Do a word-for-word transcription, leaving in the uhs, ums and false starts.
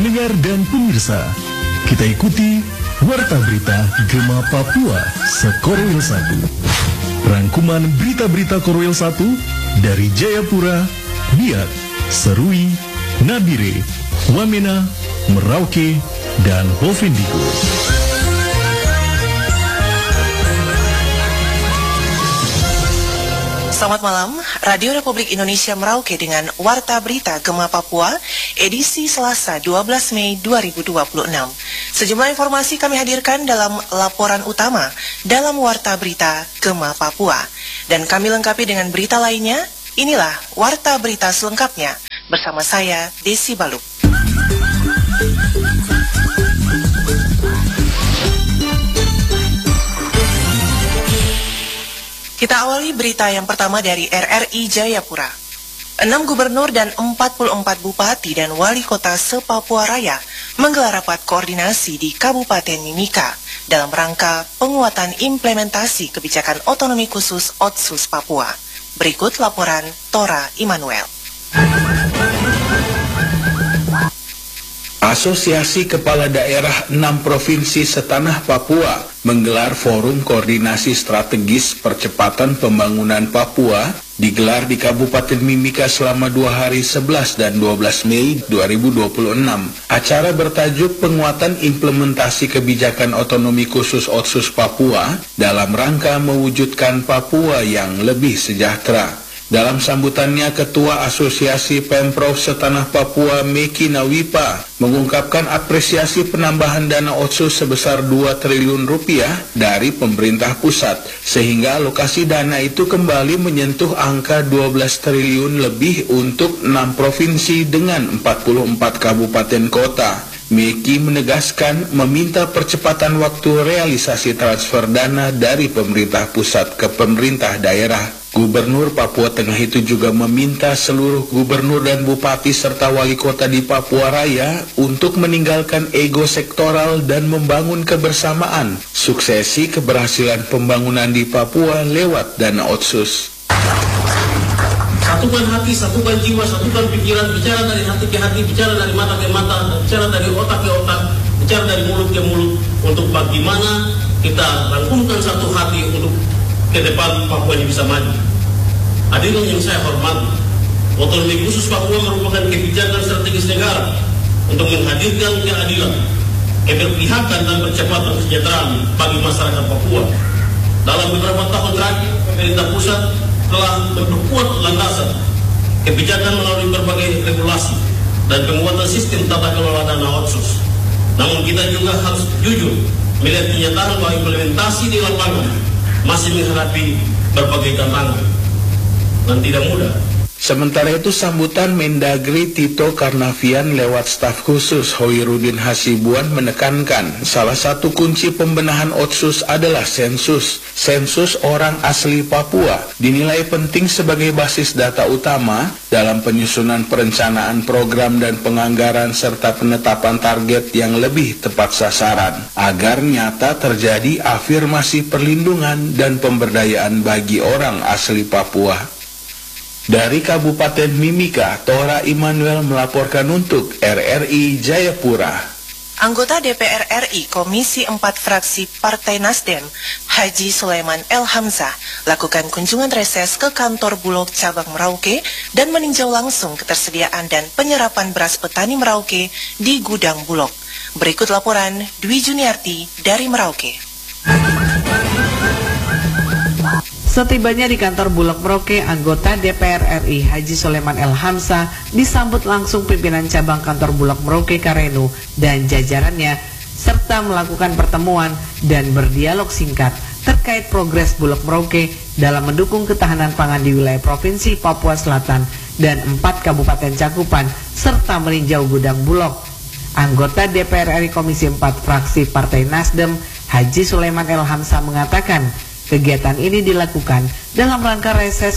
Pendengar dan pemirsa, kita ikuti Warta Berita Gema Papua Sekorwil satu. Rangkuman berita-berita Korwil satu dari Jayapura, Biak, Serui, Nabire, Wamena, Merauke, dan Bovendigul. Selamat malam, Radio Republik Indonesia Merauke dengan Warta Berita Gema Papua, edisi Selasa dua belas Mei dua ribu dua puluh enam. Sejumlah informasi kami hadirkan dalam laporan utama dalam Warta Berita Gema Papua. Dan kami lengkapi dengan berita lainnya, inilah Warta Berita selengkapnya, bersama saya, Desi Baluk. Kita awali berita yang pertama dari R R I Jayapura. Enam gubernur dan empat puluh empat bupati dan wali kota se-Papua Raya menggelar rapat koordinasi di Kabupaten Mimika dalam rangka penguatan implementasi kebijakan otonomi khusus Otsus Papua. Berikut laporan Tora Immanuel. Asosiasi Kepala Daerah enam Provinsi Setanah Papua menggelar Forum Koordinasi Strategis Percepatan Pembangunan Papua digelar di Kabupaten Mimika selama dua hari sebelas dan dua belas Mei dua ribu dua puluh enam. Acara bertajuk Penguatan Implementasi Kebijakan Otonomi Khusus Otsus Papua dalam rangka mewujudkan Papua yang lebih sejahtera. Dalam sambutannya, Ketua Asosiasi Pemprov Setanah Papua Meki Nawipa mengungkapkan apresiasi penambahan dana Otsus sebesar dua triliun rupiah dari pemerintah pusat, sehingga alokasi dana itu kembali menyentuh angka dua belas triliun lebih untuk enam provinsi dengan empat puluh empat kabupaten kota. Meki menegaskan meminta percepatan waktu realisasi transfer dana dari pemerintah pusat ke pemerintah daerah. Gubernur Papua Tengah itu juga meminta seluruh gubernur dan bupati serta wali kota di Papua Raya untuk meninggalkan ego sektoral dan membangun kebersamaan, suksesi keberhasilan pembangunan di Papua lewat dana Otsus. Satukan hati, satukan jiwa, satukan pikiran, bicara dari hati ke hati, bicara dari mata ke mata, bicara dari otak ke otak, bicara dari mulut ke mulut, untuk bagaimana kita rangkumkan satu hati untuk ke depan Papua ini bisa maju. Hadirin yang saya hormati, otonomi khusus Papua merupakan kebijakan strategis negara untuk menghadirkan keadilan, keberpihakan dan percepatan kesejahteraan bagi masyarakat Papua. Dalam beberapa tahun terakhir, pemerintah pusat telah memperkuat landasan kebijakan melalui berbagai regulasi dan penguatan sistem tata kelola dana Otsus. Namun kita juga harus jujur melihat kenyataan bahwa implementasi di lapangan masih menghadapi berbagai tantangan dan tidak mudah. Sementara itu, sambutan Mendagri Tito Karnavian lewat staf khusus Hoirudin Hasibuan menekankan salah satu kunci pembenahan Otsus adalah sensus. Sensus orang asli Papua dinilai penting sebagai basis data utama dalam penyusunan perencanaan program dan penganggaran serta penetapan target yang lebih tepat sasaran agar nyata terjadi afirmasi perlindungan dan pemberdayaan bagi orang asli Papua. Dari Kabupaten Mimika, Tora Immanuel melaporkan untuk R R I Jayapura. Anggota D P R R I Komisi empat fraksi Partai Nasdem, Haji Sulaiman El Hamzah, lakukan kunjungan reses ke kantor Bulog cabang Merauke dan meninjau langsung ketersediaan dan penyerapan beras petani Merauke di gudang Bulog. Berikut laporan Dwi Juniarti dari Merauke. Setibanya di kantor Bulog Merauke, anggota D P R R I Haji Sulaiman El Hamzah disambut langsung pimpinan cabang kantor Bulog Merauke Karenu dan jajarannya, serta melakukan pertemuan dan berdialog singkat terkait progres Bulog Merauke dalam mendukung ketahanan pangan di wilayah Provinsi Papua Selatan dan empat kabupaten cakupan, serta meninjau gudang Bulog. Anggota D P R R I Komisi empat fraksi Partai Nasdem, Haji Sulaiman El Hamzah mengatakan, kegiatan ini dilakukan dalam rangka reses